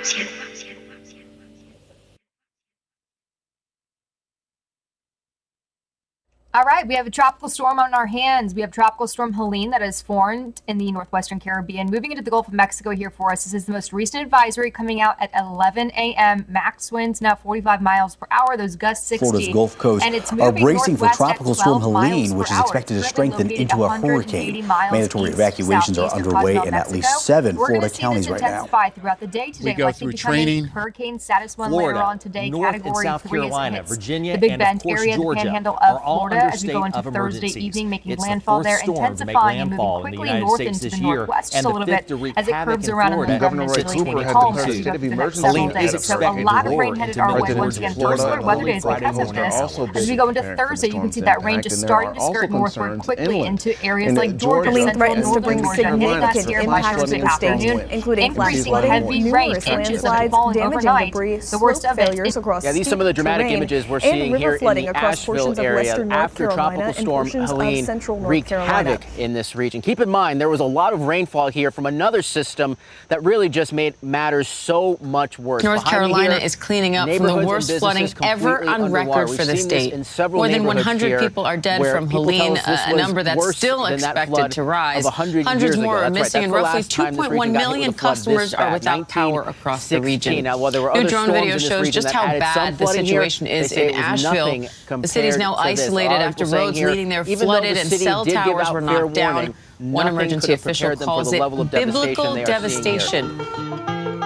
All right, we have a tropical storm on our hands. We have Tropical Storm Helene that has formed in the northwestern Caribbean, moving into the Gulf of Mexico here for us. This is the most recent advisory coming out at 11 a.m. Max winds now 45 miles per hour. Those gusts 60. Florida's Gulf Coast and it's are bracing for Tropical Storm Helene, which is hour. expected to strengthen into a hurricane. Mandatory evacuations are underway in at least 7 Florida counties right now. Throughout the day today. We go through training. Hurricane status 1 Florida, later on today. North Category and South 3 Carolina, Virginia, the Big and Bend of course area, Georgia the panhandle are of all Florida under as we state go into of Thursday emergencies. evening, making It's landfall the there, fourth storm to make intensifying and landfall moving in the quickly United north States into this the year, northwest and just a little the fifth bit to wreak as it havoc curves in around Florida. and Governor Roy eventually Cooper had calms declared a us state of for the next emergency several Helene is days. So a expected lot to of rain roar headed into our way mid-Georgia, once again. Florida, First alert weather early days Friday because of morning are this. also As we go into busy preparing for the Thursday, you can storm's see that rain impact, just and there starting are to also skirt northward concerns quickly inland. into areas In like Georgia, Georgia, Helene central threatens to northern bring Georgia, and significant last year by impacts Thursday to the state, afternoon. including flash Increasing flooding, heavy rain, numerous inches of landslides, falling damaging overnight. debris, The worst slope of it. failures across Yeah, these are some of the dramatic terrain, images we're and seeing river here in flooding the across portions Asheville of area western North after Carolina Tropical and Storm portions of Helene central North wreaked Carolina. havoc in this region. Keep in mind, there was a lot of rainfall here from another system that really just made matters so much worse. North Carolina is cleaning up from the worst flooding ever on record for the state. More than 100 people are dead from Helene, a number that's still expected to rise. Hundreds more are missing, and roughly 2.1 million customers are without power across the region. New drone video shows just how bad the situation is in Asheville. The city is now isolated after roads leading there flooded and cell towers were knocked down. One emergency official calls it biblical devastation.